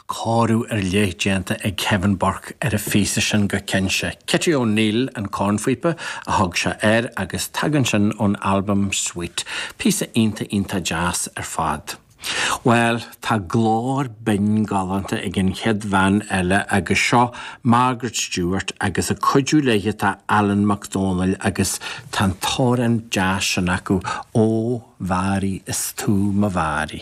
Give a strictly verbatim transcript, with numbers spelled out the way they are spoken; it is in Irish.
Cóú ar léigéanta ag Kevin Burke ar a físa sin go cinse. Kitty O'Neill an Cornfuipe a thug se ar agus tagan sin ón album Sweet. Písa inta inta jazz ar fad. Well, tá glór bin galanta ag an chead bhean eile agus seo Margaret Stewart agus a cuidú léige tá Alan MacDonald agus tá tóran jazz sin acu ó bhari is tú ma bhari.